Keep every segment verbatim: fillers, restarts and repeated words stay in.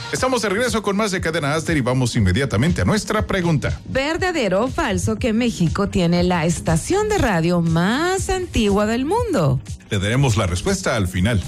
Estamos de regreso con más de Cadena Aster y vamos inmediatamente a nuestra pregunta. ¿Verdadero o falso que México tiene la estación de radio más antigua del mundo? Le daremos la respuesta al final.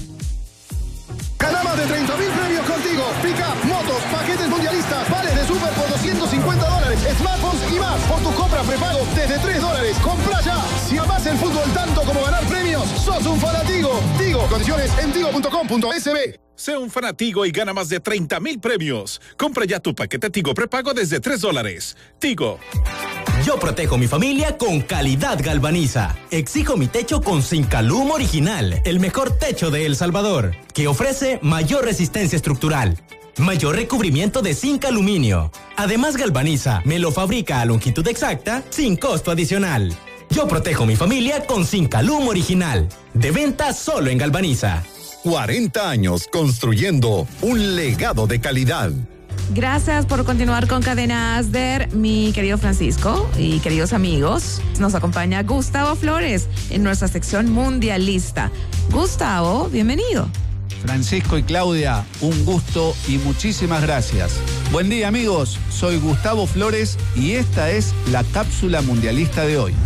Gana más de treinta mil premios contigo. Pica, motos, paquetes mundialistas, vales de super por doscientos cincuenta dólares, smartphones y más. Por tu compra prepago desde tres dólares. Compra ya. Si amás el fútbol tanto como ganar premios, sos un fanatigo. Tigo, condiciones en tigo punto com punto es be. Sé un fanatigo y gana más de treinta mil premios. Compra ya tu paquete Tigo prepago desde tres dólares. Tigo. Yo protejo mi familia con Calidad Galvaniza. Exijo mi techo con Zincalum Original, el mejor techo de El Salvador, que ofrece mayor resistencia estructural, mayor recubrimiento de zinc aluminio. Además, Galvaniza me lo fabrica a longitud exacta sin costo adicional. Yo protejo mi familia con Zincalum Original. De venta solo en Galvaniza. cuarenta años construyendo un legado de calidad. Gracias por continuar con Cadena Aster, mi querido Francisco y queridos amigos. Nos acompaña Gustavo Flores en nuestra sección mundialista. Gustavo, bienvenido. Francisco y Claudia, un gusto y muchísimas gracias. Buen día, amigos. Soy Gustavo Flores y esta es la cápsula mundialista de hoy.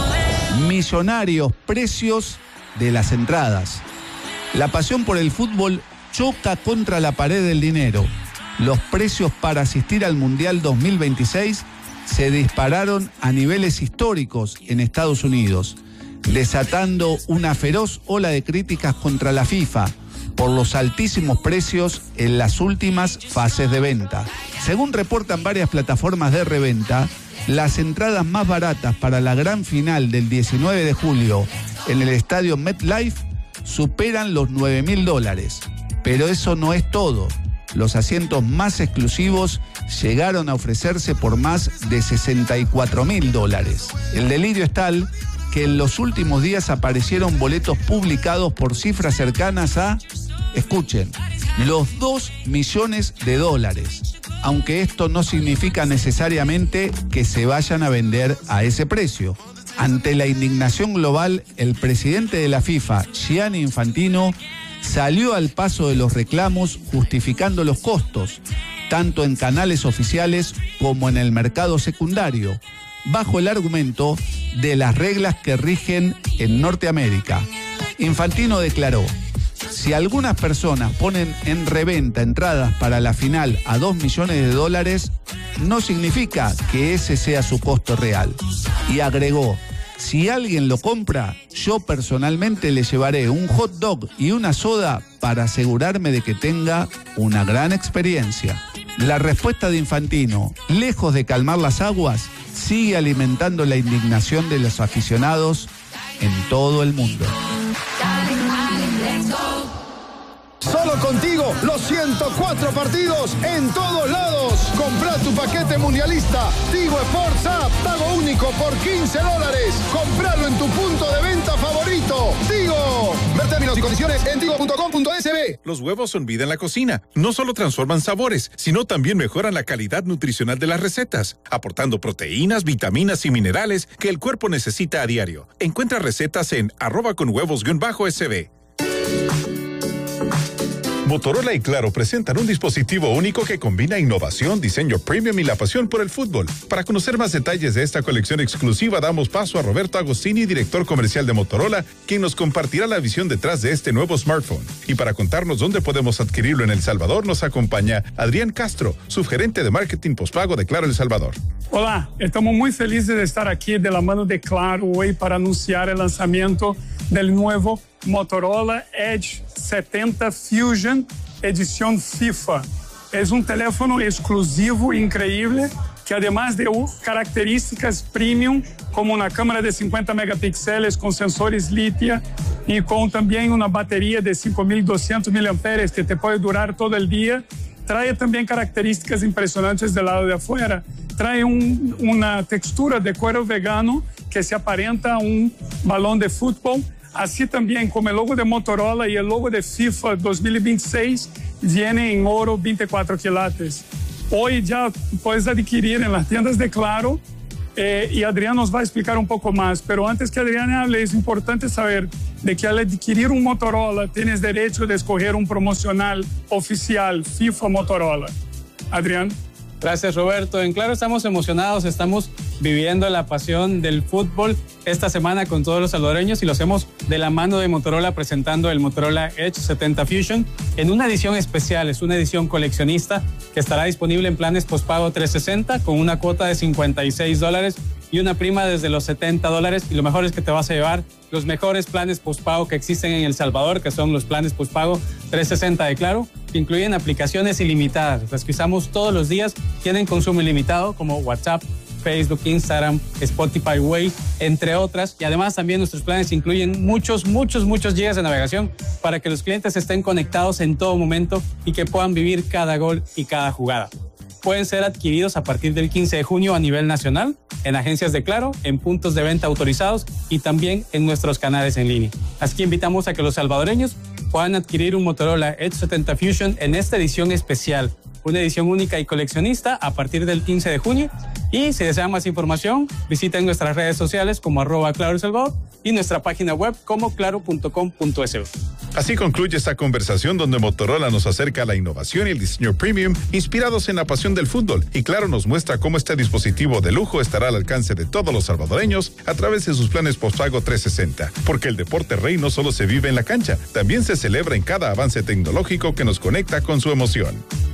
Millonarios precios de las entradas. La pasión por el fútbol choca contra la pared del dinero. Los precios para asistir al Mundial dos mil veintiséis se dispararon a niveles históricos en Estados Unidos, desatando una feroz ola de críticas contra la FIFA por los altísimos precios en las últimas fases de venta. Según reportan varias plataformas de reventa, las entradas más baratas para la gran final del diecinueve de julio en el estadio MetLife superan los nueve mil dólares. Pero eso no es todo. Los asientos más exclusivos llegaron a ofrecerse por más de sesenta y cuatro mil dólares. El delirio es tal que en los últimos días aparecieron boletos publicados por cifras cercanas a, escuchen, los dos millones de dólares. Aunque esto no significa necesariamente que se vayan a vender a ese precio. Ante la indignación global, el presidente de la FIFA, Gianni Infantino, salió al paso de los reclamos justificando los costos, tanto en canales oficiales como en el mercado secundario, bajo el argumento de las reglas que rigen en Norteamérica. Infantino declaró: si algunas personas ponen en reventa entradas para la final a dos millones de dólares, no significa que ese sea su costo real. Y agregó: si alguien lo compra, yo personalmente le llevaré un hot dog y una soda para asegurarme de que tenga una gran experiencia. La respuesta de Infantino, lejos de calmar las aguas, sigue alimentando la indignación de los aficionados en todo el mundo. Solo contigo, los ciento cuatro partidos en todos lados. Compra tu paquete mundialista. Tigo Sports App, pago único por quince dólares. Compralo en tu punto de venta favorito. Tigo. Ver términos y condiciones en tigo punto com punto es be. Los huevos son vida en la cocina. No solo transforman sabores, sino también mejoran la calidad nutricional de las recetas, aportando proteínas, vitaminas y minerales que el cuerpo necesita a diario. Encuentra recetas en arroba con huevos guión bajo sb. Motorola y Claro presentan un dispositivo único que combina innovación, diseño premium y la pasión por el fútbol. Para conocer más detalles de esta colección exclusiva, damos paso a Roberto Agostini, director comercial de Motorola, quien nos compartirá la visión detrás de este nuevo smartphone. Y para contarnos dónde podemos adquirirlo en El Salvador, nos acompaña Adrián Castro, subgerente de marketing postpago de Claro El Salvador. Olá, estamos muy felices de estar aquí de la mano de Claro hoy para anunciar el lanzamiento del nuevo Motorola Edge setenta Fusion edición FIFA. Es un teléfono exclusivo increíble que además de características premium como una cámara de cincuenta megapíxeles con sensores litio y con también una batería de cinco mil doscientos miliamperios que te puede durar todo el día, trae también características impresionantes del lado de afuera. Trae un, una textura de cuero vegano que se aparenta a un balón de fútbol. Así también como el logo de Motorola y el logo de FIFA dos mil veintiséis viene en oro veinticuatro quilates. Hoy ya puedes adquirir en las tiendas de Claro eh, y Adrián nos va a explicar un poco más. Pero antes que Adrián hable, es importante saber de que al adquirir un Motorola tienes derecho de escoger un promocional oficial FIFA Motorola. Adrián. Gracias, Roberto. En Claro estamos emocionados, estamos viviendo la pasión del fútbol esta semana con todos los salvadoreños y lo hacemos de la mano de Motorola presentando el Motorola Edge setenta Fusion en una edición especial, es una edición coleccionista que estará disponible en planes postpago trescientos sesenta con una cuota de cincuenta y seis dólares y una prima desde los setenta dólares, y lo mejor es que te vas a llevar los mejores planes postpago que existen en El Salvador, que son los planes postpago trescientos sesenta de Claro, que incluyen aplicaciones ilimitadas, las que usamos todos los días, tienen consumo ilimitado como WhatsApp, Facebook, Instagram, Spotify, Way, entre otras, y además también nuestros planes incluyen muchos, muchos, muchos gigas de navegación para que los clientes estén conectados en todo momento y que puedan vivir cada gol y cada jugada. Pueden ser adquiridos a partir del quince de junio a nivel nacional, en agencias de Claro, en puntos de venta autorizados y también en nuestros canales en línea. Así que invitamos a que los salvadoreños puedan adquirir un Motorola Edge setenta Fusion en esta edición especial, una edición única y coleccionista a partir del quince de junio. Y si desean más información, visiten nuestras redes sociales como arroba Claro El Salvador y nuestra página web como claro punto com punto es. Así concluye esta conversación donde Motorola nos acerca a la innovación y el diseño premium inspirados en la pasión del fútbol, y Claro nos muestra cómo este dispositivo de lujo estará al alcance de todos los salvadoreños a través de sus planes postpago trescientos sesenta, porque el deporte rey no solo se vive en la cancha, también se celebra en cada avance tecnológico que nos conecta con su emoción.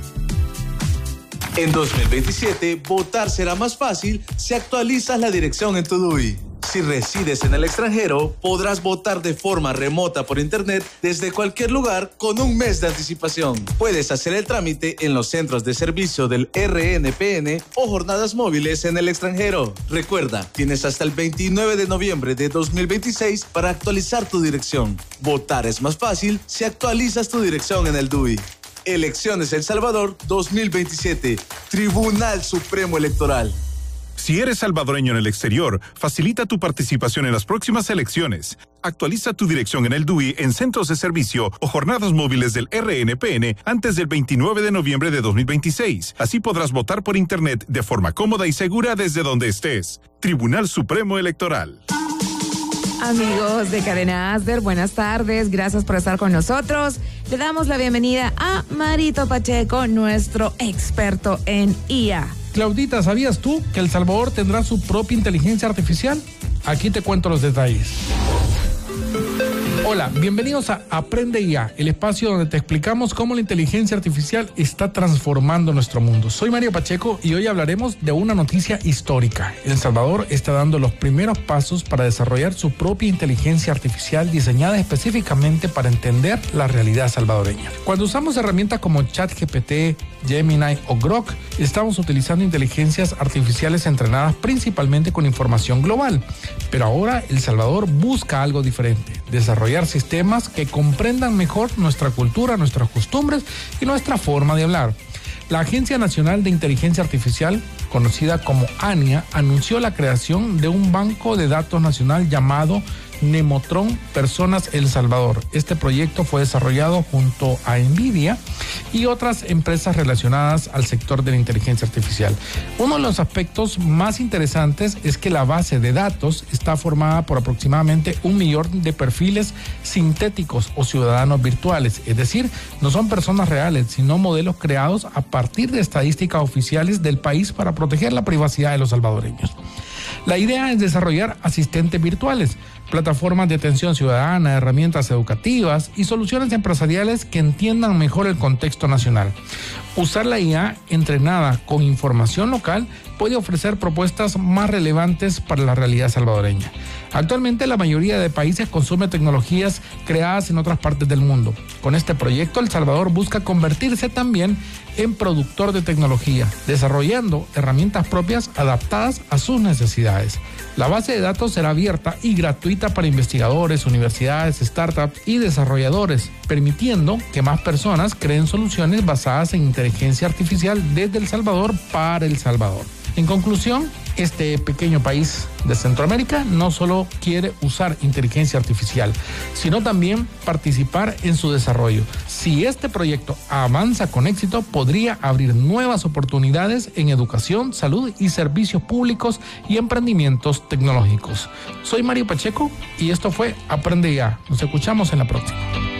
En dos mil veintisiete, votar será más fácil si actualizas la dirección en tu D U I. Si resides en el extranjero, podrás votar de forma remota por internet desde cualquier lugar con un mes de anticipación. Puedes hacer el trámite en los centros de servicio del R N P N o jornadas móviles en el extranjero. Recuerda, tienes hasta el veintinueve de noviembre de dos mil veintiséis para actualizar tu dirección. Votar es más fácil si actualizas tu dirección en el D U I. Elecciones El Salvador dos mil veintisiete. Tribunal Supremo Electoral. Si eres salvadoreño en el exterior, facilita tu participación en las próximas elecciones. Actualiza tu dirección en el D U I en centros de servicio o jornadas móviles del R N P N antes del veintinueve de noviembre de dos mil veintiséis. Así podrás votar por internet de forma cómoda y segura desde donde estés. Tribunal Supremo Electoral. Amigos de Cadena Asder, buenas tardes, gracias por estar con nosotros. Le damos la bienvenida a Marito Pacheco, nuestro experto en I A. Claudita, ¿sabías tú que El Salvador tendrá su propia inteligencia artificial? Aquí te cuento los detalles. Hola, bienvenidos a Aprende I A, el espacio donde te explicamos cómo la inteligencia artificial está transformando nuestro mundo. Soy Mario Pacheco y hoy hablaremos de una noticia histórica. El Salvador está dando los primeros pasos para desarrollar su propia inteligencia artificial diseñada específicamente para entender la realidad salvadoreña. Cuando usamos herramientas como ChatGPT, Gemini o Grok, estamos utilizando inteligencias artificiales entrenadas principalmente con información global. Pero ahora El Salvador busca algo diferente: desarrollar sistemas que comprendan mejor nuestra cultura, nuestras costumbres y nuestra forma de hablar. La Agencia Nacional de Inteligencia Artificial, conocida como ANIA, anunció la creación de un banco de datos nacional llamado Nemotron Personas El Salvador. Este proyecto fue desarrollado junto a NVIDIA y otras empresas relacionadas al sector de la inteligencia artificial. Uno de los aspectos más interesantes es que la base de datos está formada por aproximadamente un millón de perfiles sintéticos o ciudadanos virtuales, es decir, no son personas reales, sino modelos creados a partir de estadísticas oficiales del país para proteger la privacidad de los salvadoreños. La idea es desarrollar asistentes virtuales, plataformas de atención ciudadana, herramientas educativas y soluciones empresariales que entiendan mejor el contexto nacional. Usar la I A entrenada con información local puede ofrecer propuestas más relevantes para la realidad salvadoreña. Actualmente la mayoría de países consume tecnologías creadas en otras partes del mundo. Con este proyecto, El Salvador busca convertirse también en productor de tecnología, desarrollando herramientas propias adaptadas a sus necesidades. La base de datos será abierta y gratuita para investigadores, universidades, startups y desarrolladores, permitiendo que más personas creen soluciones basadas en inteligencia artificial desde El Salvador para El Salvador. En conclusión, este pequeño país de Centroamérica no solo quiere usar inteligencia artificial, sino también participar en su desarrollo. Si este proyecto avanza con éxito, podría abrir nuevas oportunidades en educación, salud y servicios públicos y emprendimientos tecnológicos. Soy Mario Pacheco y esto fue Aprende Ya. Nos escuchamos en la próxima.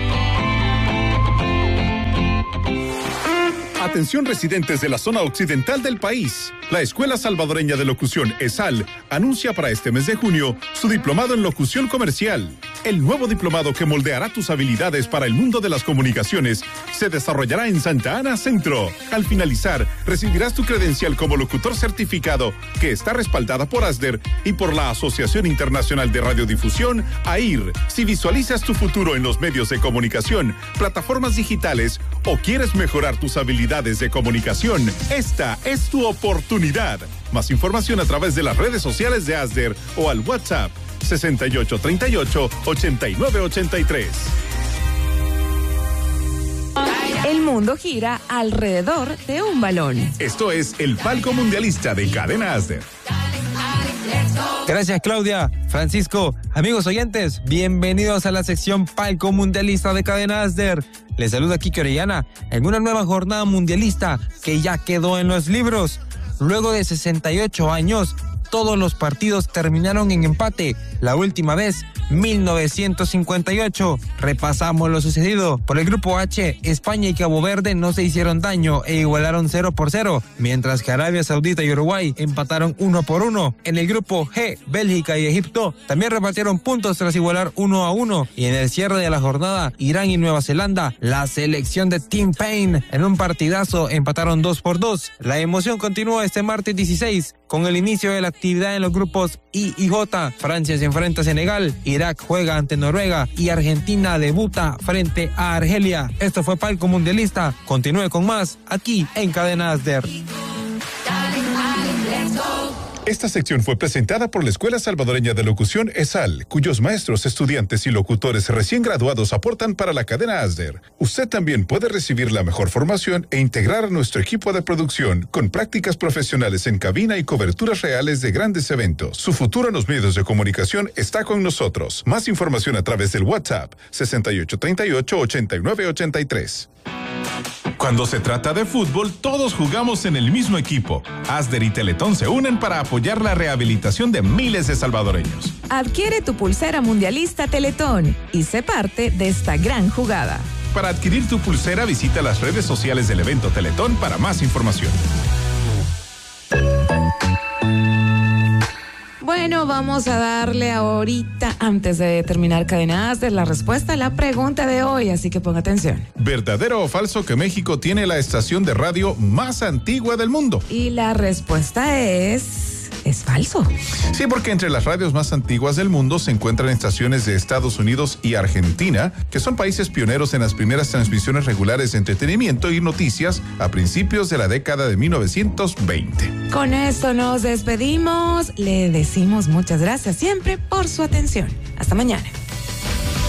Atención residentes de la zona occidental del país. La Escuela Salvadoreña de Locución, ESAL, anuncia para este mes de junio su diplomado en locución comercial. El nuevo diplomado que moldeará tus habilidades para el mundo de las comunicaciones se desarrollará en Santa Ana Centro. Al finalizar, recibirás tu credencial como locutor certificado que está respaldada por ASDER y por la Asociación Internacional de Radiodifusión, A I R. Si visualizas tu futuro en los medios de comunicación, plataformas digitales o quieres mejorar tus habilidades de comunicación, esta es tu oportunidad. Más información a través de las redes sociales de ASDER o al WhatsApp sesenta y ocho treinta y ocho, ochenta y nueve ochenta y tres. El mundo gira alrededor de un balón. Esto es el palco mundialista de Cadena ASDER. Gracias, Claudia. Francisco, amigos oyentes, bienvenidos a la sección Palco Mundialista de Cadena ASDER. Les saluda Kike Orellana en una nueva jornada mundialista que ya quedó en los libros. Luego de sesenta y ocho años, todos los partidos terminaron en empate. La última vez, mil novecientos cincuenta y ocho. Repasamos lo sucedido. Por el grupo H, España y Cabo Verde no se hicieron daño e igualaron cero por cero, mientras que Arabia Saudita y Uruguay empataron uno por uno. En el grupo G, Bélgica y Egipto también repartieron puntos tras igualar uno a uno. Y en el cierre de la jornada, Irán y Nueva Zelanda, la selección de Tim Payne, en un partidazo empataron dos por dos. La emoción continúa este martes dieciséis con el inicio de la actividad en los grupos I y J. Francia se enfrenta a Senegal, Irak juega ante Noruega y Argentina debuta frente a Argelia. Esto fue Palco Mundialista. Continúe con más aquí en Cadena ASDER. Esta sección fue presentada por la Escuela Salvadoreña de Locución ESAL, cuyos maestros, estudiantes y locutores recién graduados aportan para la cadena ASDER. Usted también puede recibir la mejor formación e integrar a nuestro equipo de producción con prácticas profesionales en cabina y coberturas reales de grandes eventos. Su futuro en los medios de comunicación está con nosotros. Más información a través del WhatsApp sesenta y ocho treinta y ocho, ochenta y nueve ochenta y tres. Cuando se trata de fútbol, todos jugamos en el mismo equipo. ASDER y Teletón se unen para apoyar la rehabilitación de miles de salvadoreños. Adquiere tu pulsera mundialista Teletón y sé parte de esta gran jugada. Para adquirir tu pulsera, visita las redes sociales del evento Teletón para más información. Bueno, vamos a darle ahorita, antes de terminar Cadena ASDER, la respuesta a la pregunta de hoy, así que ponga atención. ¿Verdadero o falso que México tiene la estación de radio más antigua del mundo? Y la respuesta es... es falso. Sí, porque entre las radios más antiguas del mundo se encuentran estaciones de Estados Unidos y Argentina, que son países pioneros en las primeras transmisiones regulares de entretenimiento y noticias a principios de la década de mil novecientos veinte. Con esto nos despedimos. Le decimos muchas gracias siempre por su atención. Hasta mañana.